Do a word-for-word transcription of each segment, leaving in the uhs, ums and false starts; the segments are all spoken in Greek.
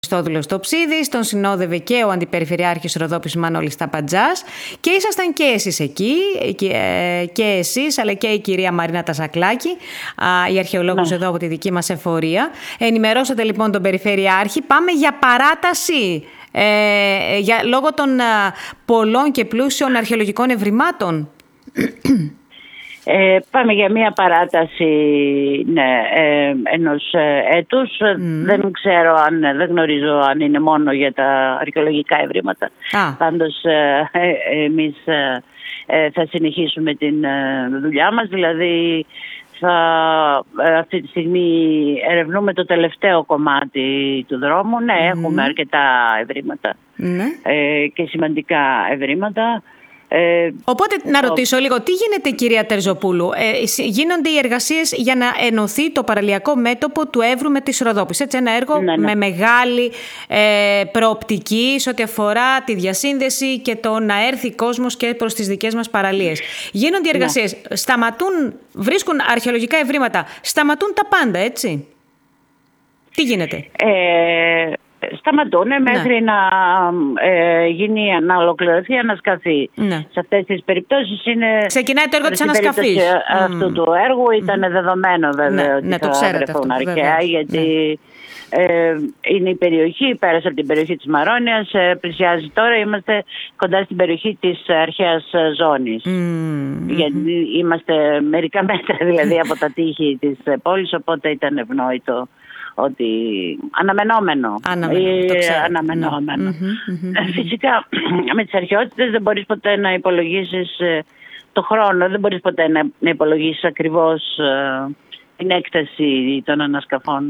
Χριστόδουλος Τοψίδης, τον συνόδευε και ο Αντιπεριφερειάρχης Ροδόπης Μανώλης Ταπαντζάς και ήσασταν και εσείς εκεί, και εσείς αλλά και η κυρία Μαρίνα Τασακλάκη, η αρχαιολόγος ναι. εδώ από τη δική μας εφορία. Ενημερώσατε λοιπόν τον Περιφερειάρχη. Πάμε για παράταση ε, για, λόγω των πολλών και πλούσιων αρχαιολογικών ευρημάτων. Ε, πάμε για μια παράταση ναι, ε, ενός έτους. Mm. Δεν ξέρω, αν, δεν γνωρίζω αν είναι μόνο για τα αρχαιολογικά ευρήματα. Ah. Πάντως ε, ε, εμείς ε, θα συνεχίσουμε την ε, δουλειά μας. Δηλαδή θα, ε, αυτή τη στιγμή ερευνούμε το τελευταίο κομμάτι του δρόμου. Ναι, mm. έχουμε αρκετά ευρήματα mm. ε, και σημαντικά ευρήματα. Ε, Οπότε να ρωτήσω το... λίγο, τι γίνεται κυρία Τερζοπούλου, ε, γίνονται οι εργασίες για να ενωθεί το παραλιακό μέτωπο του Εύρου με της Ροδόπης, έτσι, ένα έργο ναι, ναι. με μεγάλη ε, προοπτική σε ό,τι αφορά τη διασύνδεση και το να έρθει κόσμος και προς τις δικές μας παραλίες. Γίνονται οι εργασίες, ναι. σταματούν, βρίσκουν αρχαιολογικά ευρήματα, σταματούν τα πάντα, έτσι. Τι γίνεται? Ε... Σταματούν μέχρι ναι. να ε, γίνει, να ολοκληρωθεί η ανασκαφή. Ναι. Σε αυτές τις περιπτώσεις είναι... Ξεκινάει το έργο της ανασκαφής. Αυτού mm. του έργου ήταν mm. δεδομένο βέβαια ναι, ότι ναι, θα βρεθούν αρχαία, γιατί ναι. ε, είναι η περιοχή, πέρασε από την περιοχή της Μαρόνιας, ε, πλησιάζει τώρα, είμαστε κοντά στην περιοχή της αρχαίας ζώνης. Mm. Γιατί είμαστε μερικά μέτρα δηλαδή από τα τείχη της πόλης, οπότε ήταν ευνόητο. Ότι αναμενόμενο. Αναμενόμενο. Το ξέρω. αναμενόμενο. Mm-hmm, mm-hmm. Φυσικά με τις αρχαιότητες δεν μπορείς ποτέ να υπολογίσεις το χρόνο, δεν μπορείς ποτέ να, να υπολογίσεις ακριβώς uh, την έκταση των ανασκαφών.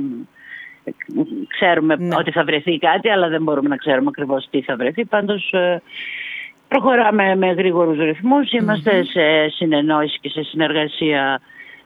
Ξέρουμε ναι. ότι θα βρεθεί κάτι, αλλά δεν μπορούμε να ξέρουμε ακριβώς τι θα βρεθεί. Πάντως uh, προχωράμε με γρήγορους ρυθμούς, είμαστε mm-hmm. σε συνεννόηση και σε συνεργασία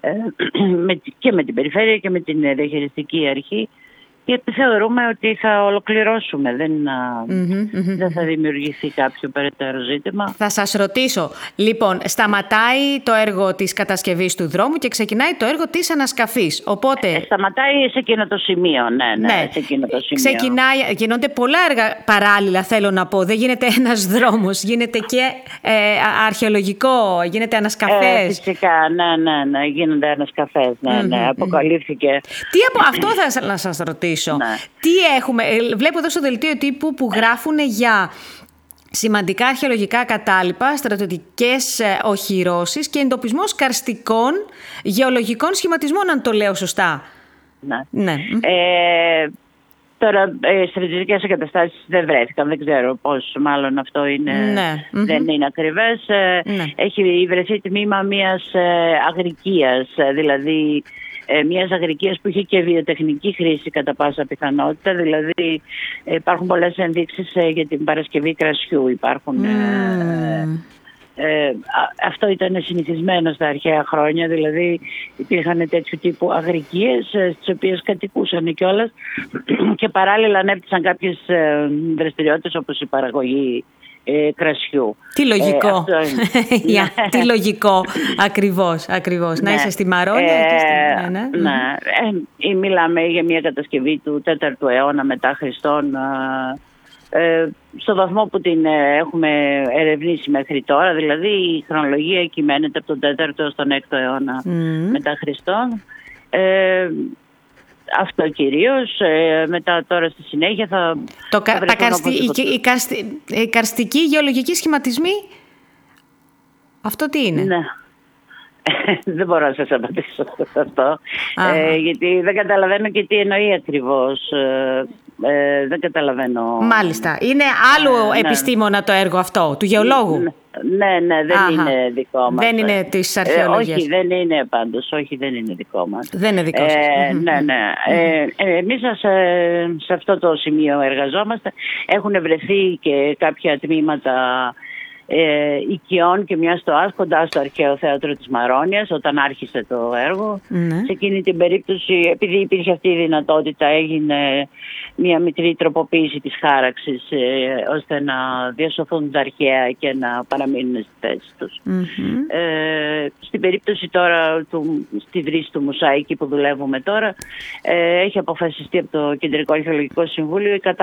και με την περιφέρεια και με την διαχειριστική αρχή, γιατί θεωρούμε ότι θα ολοκληρώσουμε, δεν, mm-hmm, mm-hmm. δεν θα δημιουργηθεί κάποιο περαιτέρω ζήτημα. Θα σας ρωτήσω, λοιπόν, σταματάει το έργο της κατασκευής του δρόμου και ξεκινάει το έργο της ανασκαφής, οπότε... Ε, σταματάει σε εκείνο το σημείο, ναι, ναι, ναι. σε εκείνο το σημείο. Ξεκινάει, γίνονται πολλά έργα παράλληλα, θέλω να πω, δεν γίνεται ένας δρόμος, γίνεται και ε, αρχαιολογικό, γίνεται ανασκαφές. Ε, φυσικά, ναι, ναι, ναι, γίνονται ανασκαφές, ναι, ναι, mm-hmm. αποκαλύφθηκε. Τι από αυτό θα ήθελα να σας ρωτήσω. Ναι. Τι έχουμε, βλέπω εδώ στο δελτίο τύπου που γράφουν για σημαντικά αρχαιολογικά κατάλοιπα, στρατιωτικές οχυρώσεις και εντοπισμός καρστικών γεωλογικών σχηματισμών, αν το λέω σωστά. Ναι. ναι. Ε, τώρα, ε, στρατιωτικές εγκαταστάσεις δεν βρέθηκαν, δεν ξέρω πώς, μάλλον αυτό είναι, ναι. δεν mm-hmm. είναι ακριβές. Ε, ναι. Έχει βρεθεί τμήμα μιας ε, αγρικίας, δηλαδή Ε, μιας αγρικίας που είχε και βιοτεχνική χρήση κατά πάσα πιθανότητα, δηλαδή ε, υπάρχουν πολλές ενδείξεις ε, για την παρασκευή κρασιού. Υπάρχουν, mm. ε, ε, α, αυτό ήταν συνηθισμένο στα αρχαία χρόνια, δηλαδή υπήρχαν τέτοιου τύπου αγρικίες ε, στις οποίες κατοικούσαν κιόλας και παράλληλα ανέπτυσαν κάποιες ε, δραστηριότητες όπως η παραγωγή Ε, κρασιού. Τι λογικό. Ε, yeah, τι λογικό. Ακριβώς, ακριβώς. Ναι. Να είσαι στη Μαρόνια ε, και στη... Ναι, ναι. ναι. Ε, μιλάμε για μια κατασκευή του τέταρτου αιώνα μετά Χριστόν, ε, στο βαθμό που την ε, έχουμε ερευνήσει μέχρι τώρα, δηλαδή η χρονολογία κυμαίνεται από τον τέταρτο στον έκτο αιώνα mm. μετά Χριστόν. Ε, Αυτό κυρίως, ε, μετά τώρα στη συνέχεια θα... Το, θα τα καρστι, οι, οι, καρστι, οι καρστικοί γεωλογικοί σχηματισμοί, αυτό τι είναι? Ναι. Δεν μπορώ να σας απαντήσω σε αυτό, ε, γιατί δεν καταλαβαίνω και τι εννοεί ακριβώς. Ε, ε, δεν καταλαβαίνω. Μάλιστα. Είναι άλλου ε, επιστήμονα ναι. το έργο αυτό, του γεωλόγου. Ναι, ναι, δεν Αχα. είναι δικό μας. Δεν είναι της αρχαιολογίας. Ε, όχι, δεν είναι πάντως. Όχι, δεν είναι δικό μας. Δεν είναι δικό σας. Ε, ναι, ναι. Ε, ε, εμείς σε, σε αυτό το σημείο εργαζόμαστε. Έχουν βρεθεί και κάποια τμήματα ε, οικειών και μια στοάς κοντά στο αρχαίο θέατρο της Μαρόνιας όταν άρχισε το έργο. Ναι. Σε εκείνη την περίπτωση, επειδή υπήρχε αυτή η δυνατότητα, έγινε μια μικρή τροποποίηση της χάραξης ε, ώστε να διασωθούν τα αρχαία και να παραμείνουν στη θέση τους. Mm-hmm. Ε, στην περίπτωση τώρα του, στη βρύση του Μουσάη, εκεί που δουλεύουμε τώρα, ε, έχει αποφασιστεί από το Κεντρικό Αρχαιολογικό Συμβούλιο η